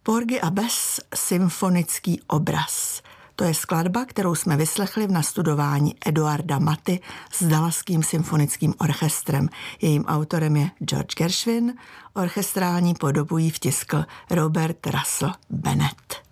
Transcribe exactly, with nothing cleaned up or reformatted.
Porgy a Bess, symfonický obraz. To je skladba, kterou jsme vyslechli v nastudování Eduarda Maty s Dallasským symfonickým orchestrem. Jejím autorem je George Gershwin, orchestrální podobu jí vtiskl Robert Russell Bennett.